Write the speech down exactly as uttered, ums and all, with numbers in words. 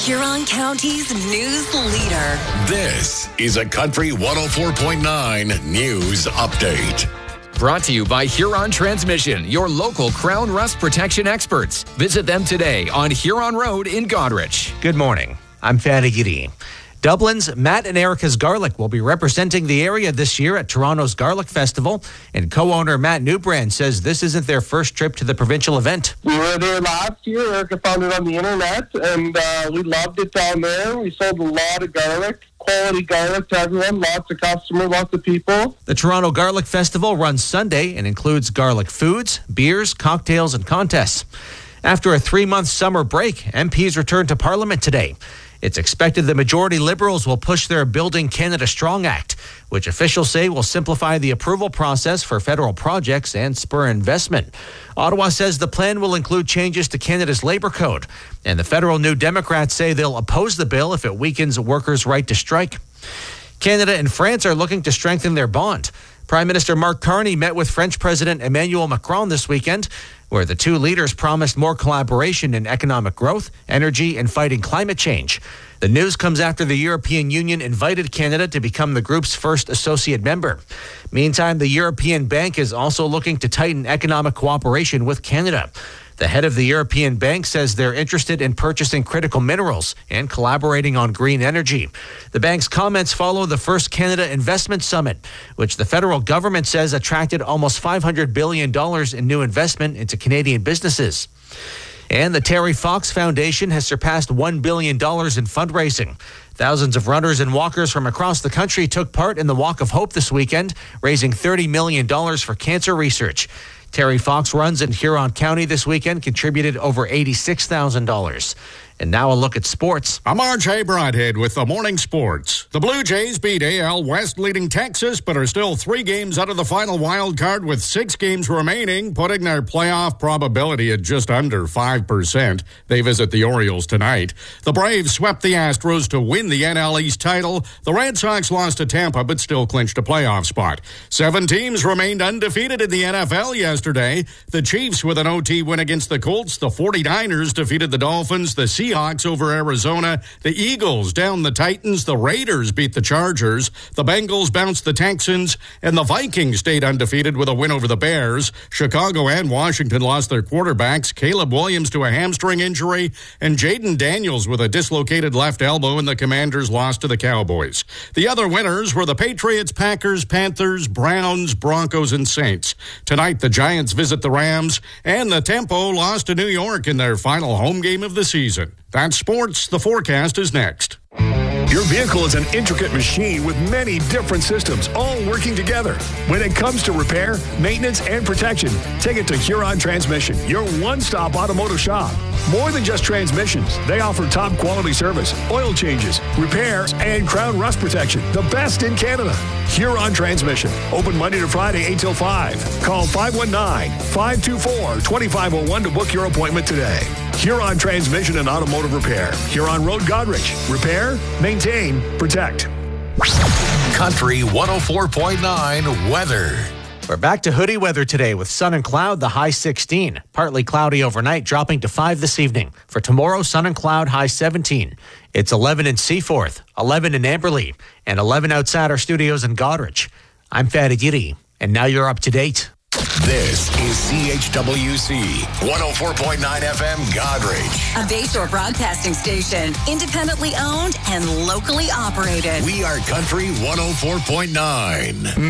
Huron County's news leader. This is a Country one oh four point nine News Update. Brought to you by Huron Transmission, your local Crown Rust Protection experts. Visit them today on Huron Road in Goderich. Good morning. I'm Fatty Giddy. Dublin's Matt and Erica's Garlic will be representing the area this year at Toronto's Garlic Festival, and co-owner Matt Newbrand says this isn't their first trip to the provincial event. We were there last year. Erica found it on the internet, and uh, we loved it down there. We sold a lot of garlic, quality garlic to everyone, lots of customers, lots of people. The Toronto Garlic Festival runs Sunday and includes garlic foods, beers, cocktails, and contests. After a three-month summer break, M Ps returned to Parliament today. It's expected the majority Liberals will push their Building Canada Strong Act, which officials say will simplify the approval process for federal projects and spur investment. Ottawa says the plan will include changes to Canada's Labour Code, and the federal New Democrats say they'll oppose the bill if it weakens workers' right to strike. Canada and France are looking to strengthen their bond. Prime Minister Mark Carney met with French President Emmanuel Macron this weekend, where the two leaders promised more collaboration in economic growth, energy, and fighting climate change. The news comes after the European Union invited Canada to become the group's first associate member. Meantime, the European Bank is also looking to tighten economic cooperation with Canada. The head of the European Bank says they're interested in purchasing critical minerals and collaborating on green energy. The bank's comments follow the first Canada Investment Summit, which the federal government says attracted almost five hundred billion dollars in new investment into Canadian businesses. And the Terry Fox Foundation has surpassed one billion dollars in fundraising. Thousands of runners and walkers from across the country took part in the Walk of Hope this weekend, raising thirty million dollars for cancer research. Terry Fox runs in Huron County this weekend contributed over eighty-six thousand dollars. And now a look at sports. I'm R J Broadhead with the Morning Sports. The Blue Jays beat A L West leading Texas, but are still three games out of the final wild card with six games remaining, putting their playoff probability at just under five percent. They visit the Orioles tonight. The Braves swept the Astros to win the N L East title. The Red Sox lost to Tampa, but still clinched a playoff spot. Seven teams remained undefeated in the N F L yesterday. The Chiefs with an O T win against the Colts. The 49ers defeated the Dolphins. The Seahawks Seahawks over Arizona. The Eagles down the Titans. The Raiders beat the Chargers. The Bengals bounced the Texans. And the Vikings stayed undefeated with a win over the Bears. Chicago and Washington lost their quarterbacks. Caleb Williams to a hamstring injury. And Jaden Daniels with a dislocated left elbow. And the Commanders lost to the Cowboys. The other winners were the Patriots, Packers, Panthers, Browns, Broncos, and Saints. Tonight, the Giants visit the Rams. And the Tempo lost to New York in their final home game of the season. That's sports. The forecast is next. Your vehicle is an intricate machine with many different systems, all working together. When it comes to repair, maintenance, and protection, take it to Huron Transmission, your one-stop automotive shop. More than just transmissions, they offer top-quality service, oil changes, repairs, and crown rust protection, the best in Canada. Huron Transmission, open Monday to Friday, eight till five. Call five one nine, five two four, two five zero one to book your appointment today. Huron Transmission and Automotive Repair. Huron Road, Goderich. Repair, maintain, protect. Country one oh four point nine weather. We're back to hoodie weather today with sun and cloud, the high sixteen. Partly cloudy overnight, dropping to five this evening. For tomorrow, sun and cloud, high seventeen. It's eleven in Seaforth, eleven in Amberley, and eleven outside our studios in Goderich. I'm Fatty Giddy, and now you're up to date. This is C H W C one oh four point nine F M Goderich. A Bayshore broadcasting station, independently owned and locally operated. We are Country one oh four point nine.